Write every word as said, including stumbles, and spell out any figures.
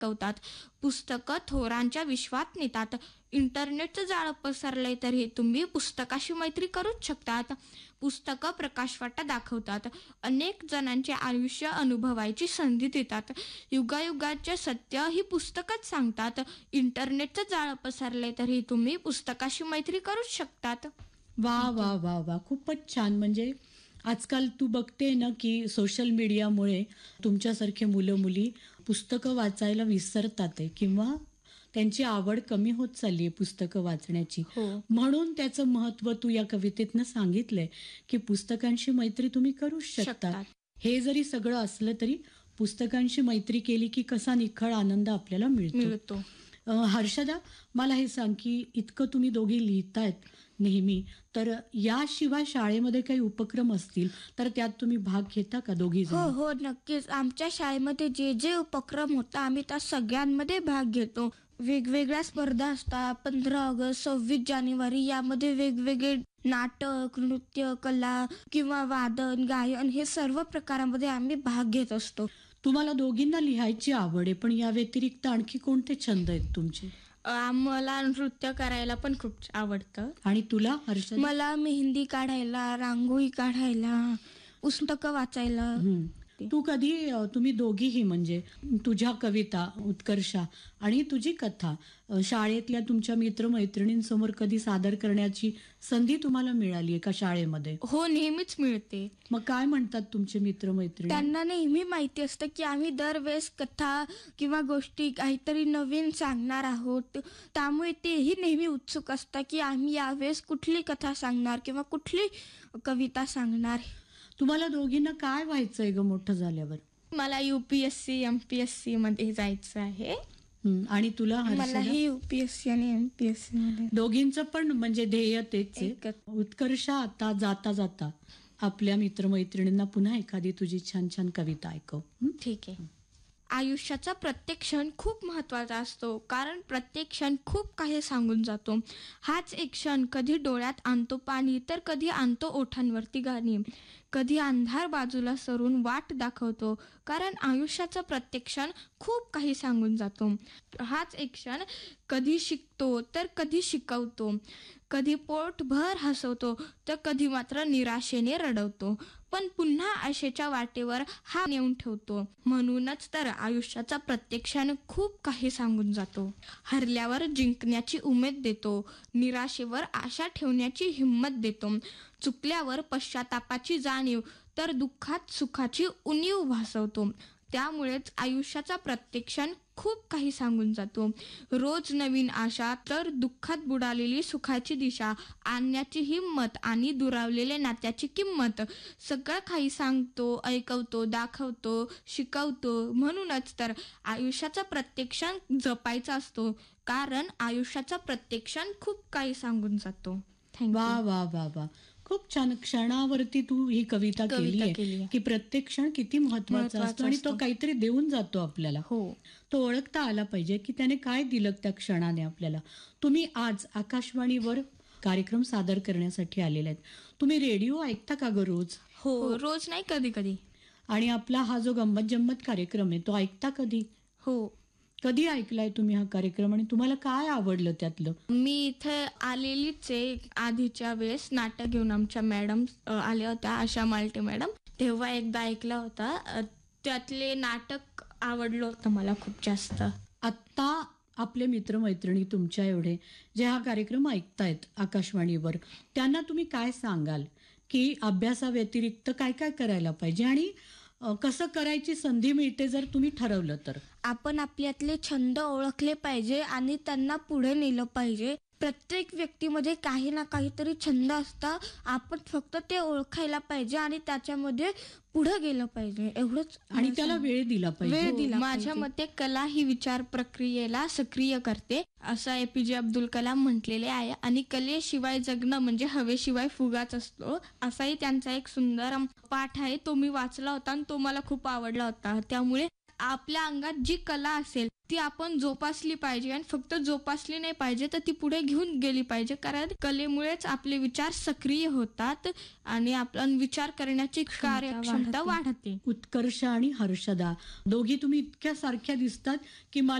शिकवतात. पुस्तकं थोरांच्या विश्वात नेतात. इंटरनेटचं जाळं पसरलंय तरी तुम्ही पुस्तकाशी मैत्री करूच शकतात. पुस्तकं प्रकाशवाटा दाखवतात. अनेक जणांचे आयुष्य अनुभवायची संधी देतात. युगायुगाचे सत्य ही पुस्तकच सांगतात. इंटरनेटचं जाळं पसरलंय तरी तुम्ही पुस्तकाशी मैत्री करूच शकतात. वा वा वा वा खूपच छान. म्हणजे आजकाल तू बघते ना की सोशल मीडियामुळे तुमच्यासारखे मुलं मुली पुस्तकं वाचायला विसरतात आहे किंवा त्यांची आवड कमी होत चालली आहे पुस्तकं वाचण्याची. म्हणून त्याचं महत्व तू या कवितेतनं सांगितलंय की पुस्तकांशी मैत्री तुम्ही करू शकता. हे जरी सगळं असलं तरी पुस्तकांशी मैत्री केली की कसा निखळ आनंद आपल्याला मिळतो. हर्षदा, मला हे सांग की इतकं तुम्ही दोघी लिहितायत नेहमी, तर याशिवाय शाळेमध्ये काही उपक्रम असतील तर त्यात तुम्ही भाग घेता का दोघी जण? हो हो नक्कीच. आमच्या शाळेमध्ये जे जे उपक्रम होता आम्ही त्या सगळ्यांमध्ये भाग घेतो. वेगवेगळ्या स्पर्धा असतात. पंधरा ऑगस्ट, सव्वीस जानेवारी यामध्ये वेगवेगळे नाटक, नृत्य, कला किंवा वादन, गायन हे सर्व प्रकारामध्ये आम्ही भाग घेत असतो. तुम्हाला दोघींना लिहायची आवड आहे, पण या व्यतिरिक्त आणखी कोणते छंद आहेत तुमचे? आम्हाला नृत्य करायला पण खूप आवडतं. आणि तुला हर्षदा? मला मेहंदी काढायला, रांगोळी काढायला, पुस्तकं वाचायला. तू कधी तुम्ही दोघीही म्हणजे तुझ्या कविता उत्कर्षा आणि तुझी कथा शाळेतल्या तुमच्या मित्रमैत्रिणींसमोर कधी सादर करण्याची संधी तुम्हाला मिळाली आहे का शाळेमध्ये? हो, नेहमीच मिळते. मग काय म्हणतात तुमचे मित्रमैत्रिणी? त्यांना नेहमी माहिती असतं की आम्ही दरवेळेस कथा किंवा गोष्टी काहीतरी नवीन सांगणार आहोत. त्यामुळे तेही नेहमी उत्सुक असतात की आम्ही यावेळेस कुठली कथा सांगणार किंवा कुठली कविता सांगणार. तुम्हाला दोघींना काय व्हायचंय ग मोठं झाल्यावर? मला युपीएससी एमपीएससी मध्ये जायचं आहे. आणि तुला? मलाही युपीएससी आणि एमपीएससी मध्ये. दोघींचं पण म्हणजे ध्येय तेच आहे. उत्कर्षा, आता जाता जाता आपल्या मित्रमैत्रिणींना पुन्हा एखादी तुझी छान छान कविता ऐकव. ठीक आहे. आयुष्याचा प्रत्येक क्षण खूप महत्वाचा असतो, कारण प्रत्येक क्षण खूप काही सांगून जातो. हाच एक क्षण कधी डोळ्यात आणतो पाणी, तर कधी आणतो ओठांवरती गाणी. कधी अंधार बाजूला सरून वाट दाखवतो, कारण आयुष्याचा प्रत्येक क्षण खूप काही सांगून जातो. हाच एक क्षण कधी शिकतो तर कधी शिकवतो, कधी पोटभर हसवतो तर कधी मात्र निराशेने रडवतो, पण पुन्हा आशेच्या वाटेवर हा नेऊन ठेवतो. म्हणूनच तर आयुष्याचा प्रत्येक क्षण खूप काही सांगून जातो. हरल्यावर जिंकण्याची उमेद देतो, निराशेवर आशा ठेवण्याची हिंमत देतो, चुकल्यावर पश्चातापाची जाणीव तर दुःखात सुखाची उणीव भासवतो. त्यामुळेच आयुष्याचा प्रत्येक क्षण खूप काही सांगून जातो. रोज नवीन आशा तर दुःखात बुडालेली सुखाची दिशा आणण्याची हिंमत आणि दुरावलेल्या नात्याची किंमत. सगळं काही सांगतो, ऐकवतो, दाखवतो, शिकवतो. म्हणूनच तर आयुष्याचा प्रत्येक क्षण जपायचा असतो, कारण आयुष्याचा प्रत्येक क्षण खूप काही सांगून जातो. वा वा वा वा खूप छान. क्षणावरती तू ही कविता केली आहे की प्रत्येक क्षण किती महत्वाचा असतो आणि तो काहीतरी देऊन जातो आपल्याला. हो, तो ओळखता आला पाहिजे की त्याने काय दिलं त्या क्षणाने आपल्याला. तुम्ही आज आकाशवाणीवर कार्यक्रम सादर करण्यासाठी आलेले आहेत. तुम्ही रेडिओ ऐकता का ग रोज? हो, रोज नाही, कधी कधी. आणि आपला हा जो गंमत जम्मत कार्यक्रम आहे तो ऐकता कधी? हो. कधी ऐकलाय तुम्ही हा कार्यक्रम आणि तुम्हाला काय आवडलं त्यातलं? मी इथे आलेलीच आहे आधीच्या वेळेस. नाटक घेऊन आमच्या मॅडम आल्या होत्या, आशा मालटे मॅडम. तेव्हा एकदा ऐकला होता. त्यातले नाटक आवडलं होतं मला खूप जास्त. आत्ता आपले मित्रमैत्रिणी तुमच्या एवढे जे हा कार्यक्रम ऐकतायत आकाशवाणीवर, त्यांना तुम्ही काय सांगाल की अभ्यासाव्यतिरिक्त काय काय करायला पाहिजे आणि कसं करायची संधी मिळते जर तुम्ही ठरवलं तर? आपण आपल्यातले छंद ओळखले पाहिजे आणि त्यांना पुढे नेलं पाहिजे. प्रत्येक व्यक्तीमध्ये काही ना काहीतरी छंद असतात. आपण फक्त ते ओळखायला पाहिजे आणि त्याच्यामध्ये पुढे गेलं पाहिजे, एवढंच. आणि त्याला वेळ दिला पाहिजे. वेळ दिला. माझ्या मते कला ही विचार प्रक्रियेला सक्रिय करते, असं एपीजे अब्दुल कलाम म्हटलेले आहे. आणि कलेशिवाय जगणं म्हणजे हवेशिवाय फुगाच असतो, असाही त्यांचा एक सुंदर पाठ आहे. तो मी वाचला होता आणि तो मला खूप आवडला होता. त्यामुळे आपल्या अंगात जी कला असेल ती आपण जोपासली पाहिजे आणि फक्त जोपासली नाही पाहिजे तर ती पुढे घेऊन गेली पाहिजे, कारण कलेमुळेच आपले विचार सक्रिय होतात आणि आपण विचार करण्याची कार्यक्षमता वाढते. उत्कर्ष आणि हर्षदा दोघी तुम्ही इतक्या सारख्या दिसतात की मला